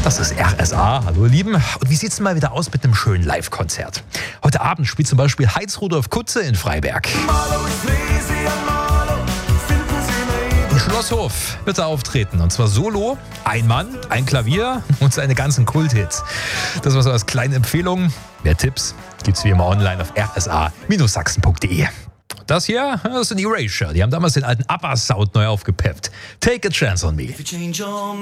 Das ist RSA. Hallo ihr Lieben. Und wie sieht's denn mal wieder aus mit einem schönen Live-Konzert? Heute Abend spielt zum Beispiel Heinz-Rudolf Kunze in Freiberg. Im Schlosshof wird er auftreten. Und zwar solo, ein Mann, ein Klavier und seine ganzen Kulthits. Das war so als kleine Empfehlung. Mehr Tipps gibt's wie immer online auf rsa-sachsen.de. Das hier, das sind Erasure. Die haben damals den alten ABBA-Sound neu aufgepeppt. Take a chance on me.